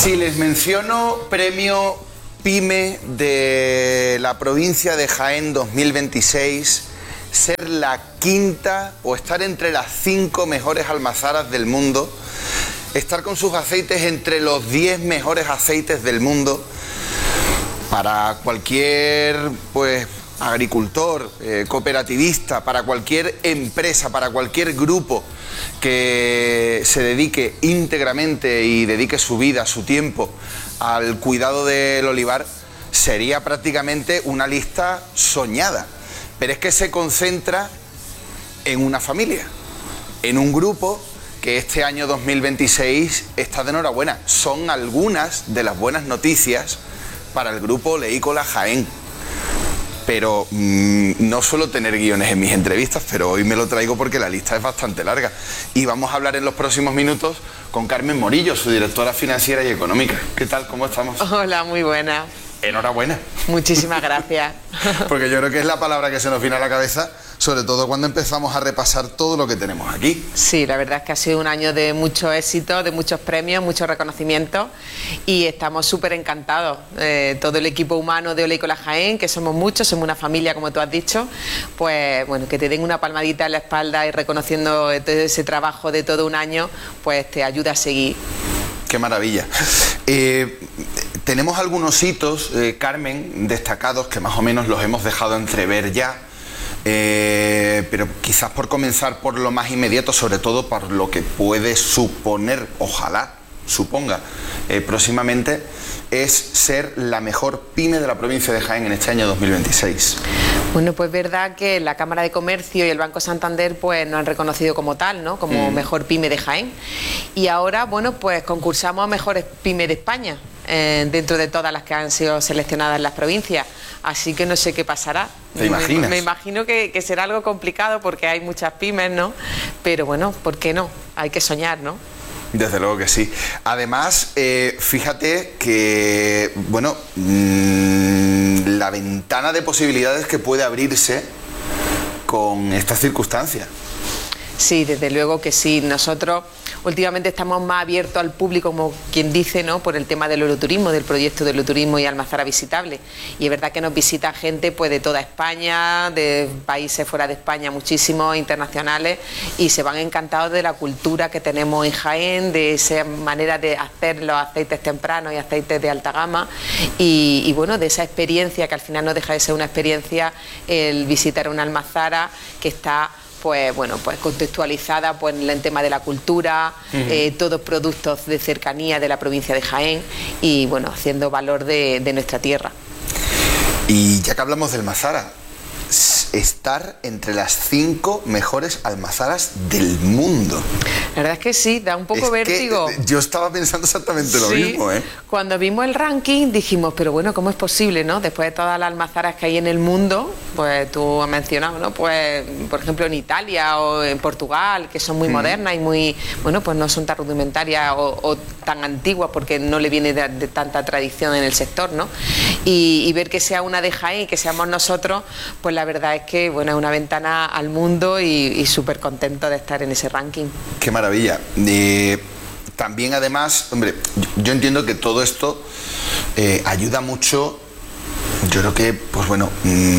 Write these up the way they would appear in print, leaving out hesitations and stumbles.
Si les menciono premio PYME de la provincia de Jaén 2026, ser la quinta o estar entre las 5 mejores almazaras del mundo, estar con sus aceites entre los 10 mejores aceites del mundo, para cualquier agricultor, cooperativista, para cualquier empresa, para cualquier grupo que se dedique íntegramente y dedique su vida, su tiempo al cuidado del olivar, sería prácticamente una lista soñada. Pero es que se concentra en una familia, en un grupo que este año 2026 está de enhorabuena. Son algunas de las buenas noticias para el grupo Oleícola Jaén. Pero no suelo tener guiones en mis entrevistas, pero hoy me lo traigo porque la lista es bastante larga. Y vamos a hablar en los próximos minutos con Carmen Morillo, su directora financiera y económica. ¿Qué tal? ¿Cómo estamos? Hola, muy buena. Enhorabuena. Muchísimas gracias. Porque yo creo que es la palabra que se nos viene a la cabeza, sobre todo cuando empezamos a repasar todo lo que tenemos aquí. Sí, la verdad es que ha sido un año de mucho éxito, de muchos premios, muchos reconocimientos y estamos súper encantados. Todo el equipo humano de Oleícola Jaén, que somos muchos, somos una familia, como tú has dicho, pues bueno, que te den una palmadita en la espalda y reconociendo ese trabajo de todo un año, pues te ayuda a seguir. ¡Qué maravilla! Tenemos algunos hitos, Carmen, destacados, que más o menos los hemos dejado entrever ya, pero quizás por comenzar por lo más inmediato, sobre todo por lo que puede suponer, ojalá suponga, próximamente, es ser la mejor PYME de la provincia de Jaén en este año 2026. Bueno, pues es verdad que la Cámara de Comercio y el Banco Santander pues nos han reconocido como tal, ¿no? Como mejor PYME de Jaén. Y ahora, bueno, pues concursamos a mejores PYME de España, dentro de todas las que han sido seleccionadas en las provincias. Así que no sé qué pasará. ¿Te imaginas? Me imagino que será algo complicado porque hay muchas pymes, ¿no? Pero bueno, ¿por qué no? Hay que soñar, ¿no? Desde luego que sí. Además, fíjate que, bueno, la ventana de posibilidades que puede abrirse con estas circunstancias. Sí, desde luego que sí. Nosotros últimamente estamos más abiertos al público, como quien dice, ¿no? Por el tema del enoturismo, del proyecto del enoturismo y Almazara Visitable. Y es verdad que nos visita gente pues de toda España, de países fuera de España, muchísimos, internacionales, y se van encantados de la cultura que tenemos en Jaén, de esa manera de hacer los aceites tempranos y aceites de alta gama, y bueno, de esa experiencia que al final no deja de ser una experiencia el visitar una almazara que está pues contextualizada pues en el tema de la cultura, todos productos de cercanía de la provincia de Jaén y bueno, haciendo valor de nuestra tierra. Y ya que hablamos de almazara, estar entre las 5 mejores almazaras del mundo. La verdad es que sí, da un poco vértigo. Yo estaba pensando exactamente lo mismo, ¿eh? Cuando vimos el ranking dijimos, pero bueno, ¿cómo es posible, no? Después de todas las almazaras que hay en el mundo, pues tú has mencionado, ¿no? Pues, por ejemplo, en Italia o en Portugal, que son muy modernas y muy, bueno, pues no son tan rudimentarias o tan antiguas porque no le viene de tanta tradición en el sector, ¿no? Y ver que sea una de Jaén y que seamos nosotros, pues la verdad es que, bueno, es una ventana al mundo y súper contento de estar en ese ranking. Qué maravilla. También, además, hombre, yo entiendo que todo esto ayuda mucho. Yo creo que, pues bueno,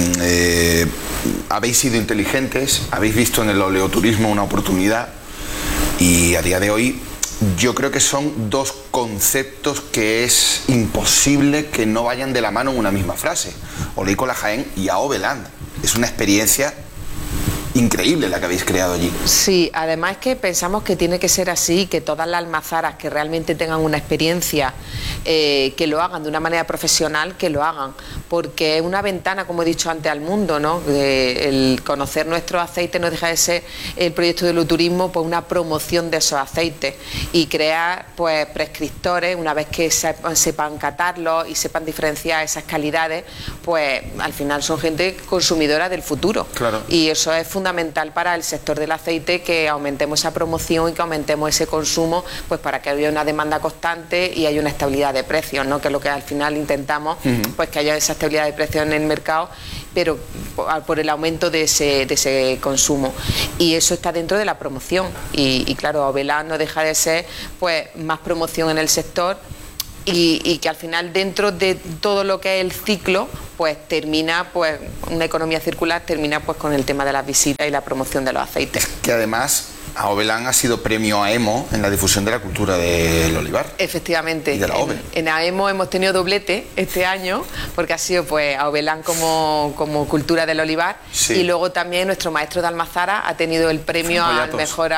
habéis sido inteligentes, habéis visto en el oleoturismo una oportunidad y a día de hoy yo creo que son dos conceptos que es imposible que no vayan de la mano en una misma frase. Oleícola Jaén y Aoveland. Es una experiencia increíble la que habéis creado allí. Sí, además es que pensamos que tiene que ser así, que todas las almazaras que realmente tengan una experiencia, que lo hagan de una manera profesional, que lo hagan, porque es una ventana, como he dicho antes, al mundo, ¿no? El conocer nuestros aceites no deja de ser el proyecto del turismo, pues una promoción de esos aceites y crear pues prescriptores, una vez que sepan catarlos y sepan diferenciar esas calidades, pues al final son gente consumidora del futuro. Claro. Y eso es fundamental para el sector del aceite, que aumentemos esa promoción y que aumentemos ese consumo, pues para que haya una demanda constante y haya una estabilidad de precios, ¿no? Que es lo que al final intentamos, pues que haya esa estabilidad de precios en el mercado, pero por el aumento de ese consumo. Y eso está dentro de la promoción. Y claro, Aoveland no deja de ser pues más promoción en el sector, y que al final dentro de todo lo que es el ciclo pues termina, pues una economía circular termina pues con el tema de las visitas y la promoción de los aceites. Que además Aovelan ha sido premio AEMO en la difusión de la cultura del olivar. Efectivamente. Y de la ove. En AEMO hemos tenido doblete este año, porque ha sido pues Aovelan como cultura del olivar, sí. Y luego también nuestro maestro de Almazara ha tenido el premio al mejor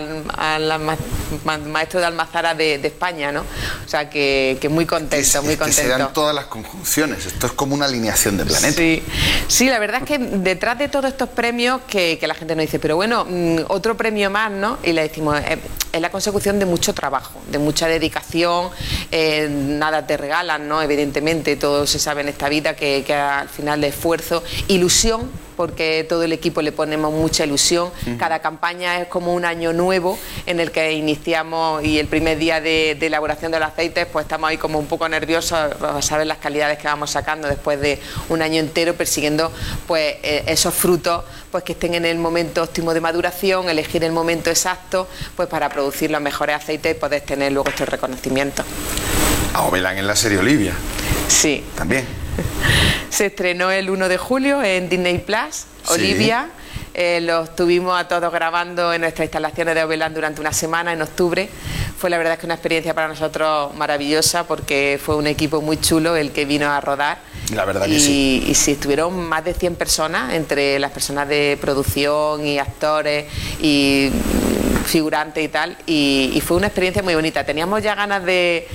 maestro de Almazara de España, ¿no? O sea que muy contento, muy contento. Se dan todas las conjunciones, esto es como una alineación de planetas. Sí. Sí, la verdad es que detrás de todos estos premios que la gente nos dice, pero bueno, otro premio más, ¿no? Y le decimos, es la consecución de mucho trabajo, de mucha dedicación, nada te regalan, ¿no? Evidentemente, todo se sabe en esta vida que al final de esfuerzo, ilusión, porque todo el equipo le ponemos mucha ilusión. Cada campaña es como un año nuevo en el que iniciamos, y el primer día de elaboración de los aceites pues estamos ahí como un poco nerviosos a saber las calidades que vamos sacando después de un año entero persiguiendo pues esos frutos pues que estén en el momento óptimo de maduración, elegir el momento exacto pues para producir los mejores aceites y poder tener luego estos reconocimientos. Aovelan en la serie Olivia. Sí. También. Se estrenó el 1 de julio en Disney Plus, Olivia. Los tuvimos a todos grabando en nuestras instalaciones de Aovelan durante una semana, en octubre. Fue la verdad es que una experiencia para nosotros maravillosa, porque fue un equipo muy chulo el que vino a rodar. La verdad que sí. Y sí, estuvieron más de 100 personas, entre las personas de producción y actores y figurantes y tal, y fue una experiencia muy bonita. Teníamos ya ganas de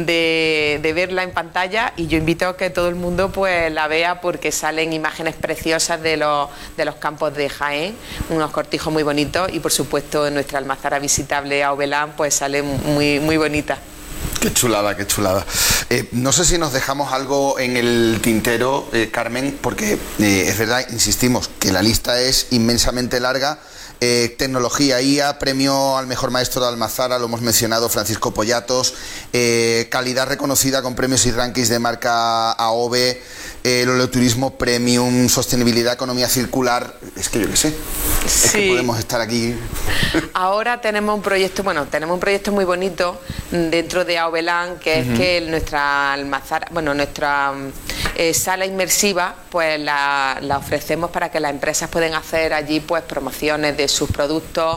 verla en pantalla, y yo invito a que todo el mundo pues la vea, porque salen imágenes preciosas de los campos de Jaén, unos cortijos muy bonitos, y por supuesto en nuestra almazara visitable Aovelan pues sale muy, muy bonita. Qué chulada, qué chulada. No sé si nos dejamos algo en el tintero, Carmen, porque es verdad, insistimos, que la lista es inmensamente larga. Tecnología IA, premio al mejor maestro de Almazara, lo hemos mencionado, Francisco Pollatos, calidad reconocida con premios y rankings de marca AOVE, el oleoturismo premium, sostenibilidad, economía circular, es que yo qué sé, es que podemos estar aquí. Ahora tenemos un proyecto muy bonito dentro de Aovelan, que es que nuestra Almazara, nuestra sala inmersiva, pues la ofrecemos para que las empresas puedan hacer allí pues promociones de sus productos,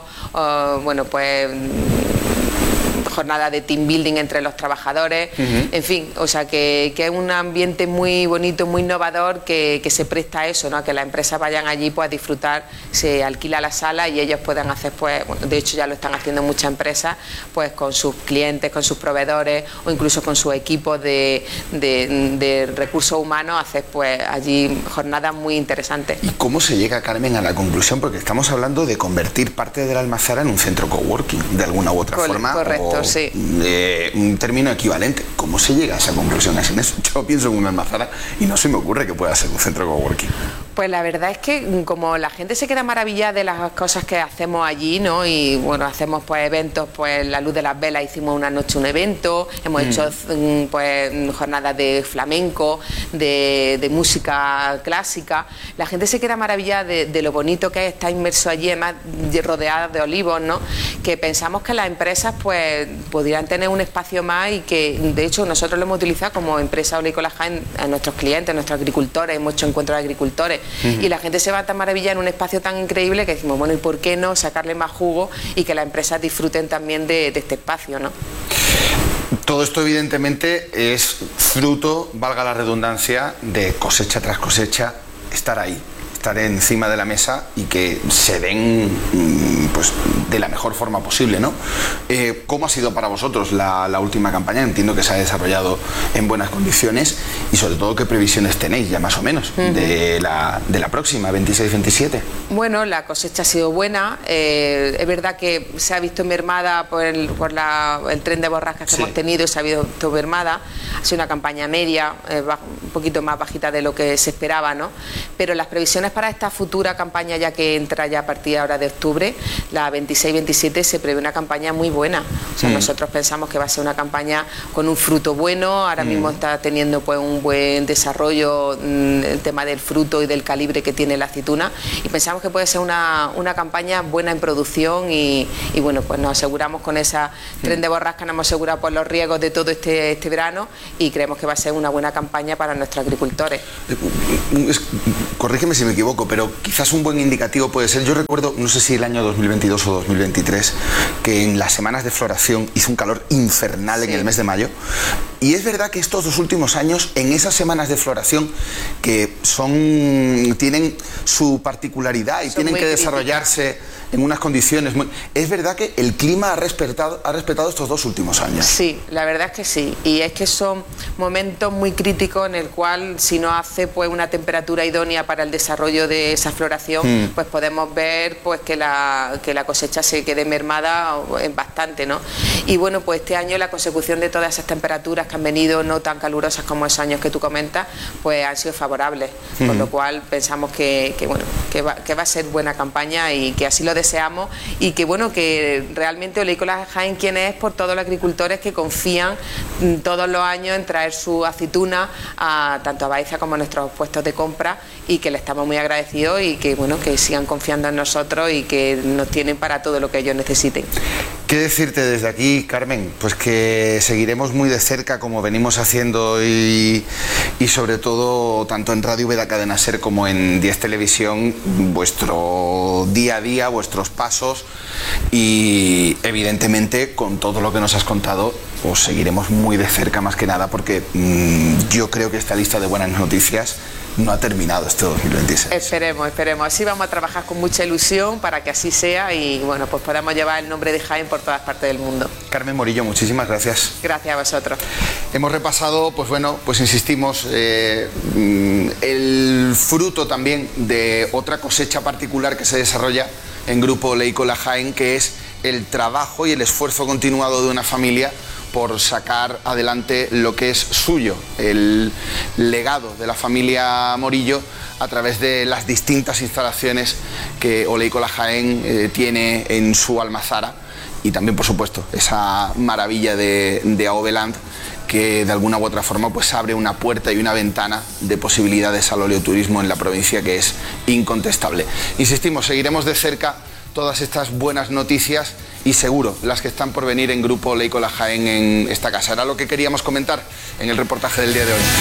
jornada de team building entre los trabajadores, en fin, o sea que es un ambiente muy bonito, muy innovador, que se presta a eso, ¿no? A que las empresas vayan allí pues a disfrutar, se alquila la sala y ellos puedan hacer pues, de hecho ya lo están haciendo muchas empresas, pues con sus clientes, con sus proveedores o incluso con su equipo de recursos humanos, hacer pues allí jornadas muy interesantes. ¿Y cómo se llega, Carmen, a la conclusión? Porque estamos hablando de convertir parte de la Almazara en un centro coworking, de alguna u otra forma. Correcto. Sí. Un término equivalente. ¿Cómo se llega a esa conclusión? Yo pienso en una Almazara y no se me ocurre que pueda ser un centro coworking. Pues la verdad es que como la gente se queda maravillada de las cosas que hacemos allí, ¿no? Y bueno, hacemos pues eventos, pues la luz de las velas hicimos una noche un evento, hemos hecho pues jornadas de flamenco, de música clásica. La gente se queda maravillada de lo bonito que es estar inmerso allí, además rodeada de olivos, ¿no? Que pensamos que las empresas pues podrían tener un espacio más, y que de hecho nosotros lo hemos utilizado como empresa Oleícola Jaén a nuestros clientes, a nuestros agricultores, hemos hecho encuentros de agricultores. Y la gente se va tan maravillada en un espacio tan increíble que decimos, bueno, ¿y por qué no sacarle más jugo y que las empresas disfruten también de este espacio, ¿no? Todo esto evidentemente es fruto, valga la redundancia, de cosecha tras cosecha, estar ahí, estar encima de la mesa y que se den pues de la mejor forma posible, ¿no? ¿Cómo ha sido para vosotros la última campaña? Entiendo que se ha desarrollado en buenas condiciones, y sobre todo, ¿qué previsiones tenéis ya más o menos de la próxima, 26-27? Bueno, la cosecha ha sido buena, es verdad que se ha visto mermada por el tren de borrascas que hemos tenido, se ha visto mermada, ha sido una campaña media, un poquito más bajita de lo que se esperaba, ¿no? Pero las previsiones para esta futura campaña, ya que entra ya a partir de ahora de octubre, la 26-27 se prevé una campaña muy buena. O sea, nosotros pensamos que va a ser una campaña con un fruto bueno. Ahora mismo está teniendo pues un buen desarrollo el tema del fruto y del calibre que tiene la aceituna, y pensamos que puede ser una campaña buena en producción y bueno, pues nos aseguramos con esa tren de borrasca, nos hemos asegurado por los riesgos de todo este verano, y creemos que va a ser una buena campaña para nuestros agricultores. Corrígeme si me equivoco, pero quizás un buen indicativo puede ser, yo recuerdo, no sé si el año 2022 o 2023, que en las semanas de floración hizo un calor infernal en el mes de mayo, y es verdad que estos 2 últimos años, en esas semanas de floración, que tienen su particularidad y tienen que desarrollarse en unas condiciones es verdad que el clima ha respetado estos 2 últimos años. Sí, la verdad es que sí, y es que son momentos muy críticos en el cual, si no hace pues una temperatura idónea para el desarrollo de esa floración, pues podemos ver pues que la cosecha se quede mermada en bastante, ¿no? Y bueno, pues este año la consecución de todas esas temperaturas que han venido no tan calurosas como esos años que tú comentas, pues han sido favorables, con lo cual pensamos que va a ser buena campaña, y que así lo deseamos, y que bueno, que realmente Oleícola Jaén quien es por todos los agricultores que confían todos los años en traer su aceituna tanto a Baeza como a nuestros puestos de compra, y que le estamos muy agradecidos, y que bueno, que sigan confiando en nosotros y que nos tienen para todo lo que ellos necesiten. ¿Qué decirte desde aquí, Carmen? Pues que seguiremos muy de cerca, como venimos haciendo, y sobre todo tanto en Radio Úbeda Cadena Ser como en 10 Televisión, vuestro día a día, vuestros pasos, y evidentemente con todo lo que nos has contado os seguiremos muy de cerca, más que nada porque yo creo que esta lista de buenas noticias no ha terminado este 2026. Esperemos. Así vamos a trabajar con mucha ilusión para que así sea, y bueno, pues podamos llevar el nombre de Jaén por todas partes del mundo. Carmen Morillo, muchísimas gracias. Gracias a vosotros. Hemos repasado, pues bueno, pues insistimos, el fruto también de otra cosecha particular que se desarrolla en Grupo Oleícola Jaén, que es el trabajo y el esfuerzo continuado de una familia por sacar adelante lo que es suyo, el legado de la familia Morillo, a través de las distintas instalaciones que Oleícola Jaén tiene en su almazara, y también, por supuesto, esa maravilla de Aoveland, que de alguna u otra forma pues abre una puerta y una ventana de posibilidades al oleoturismo en la provincia, que es incontestable. Insistimos, seguiremos de cerca todas estas buenas noticias, y seguro las que están por venir en Grupo Oleícola Jaén en esta casa. Era lo que queríamos comentar en el reportaje del día de hoy.